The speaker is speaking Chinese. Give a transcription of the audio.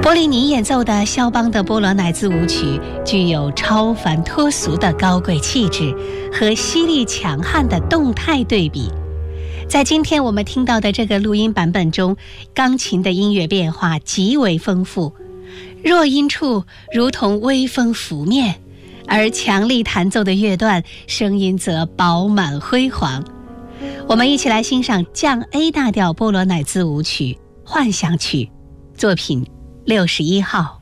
波利尼演奏的肖邦的波罗乃兹舞曲具有超凡脱俗的高贵气质和犀利强悍的动态对比。在今天我们听到的这个录音版本中，钢琴的音乐变化极为丰富，弱音处如同微风拂面，而强力弹奏的乐段声音则饱满辉煌。我们一起来欣赏降 A 大调波罗乃兹舞曲幻想曲作品61号。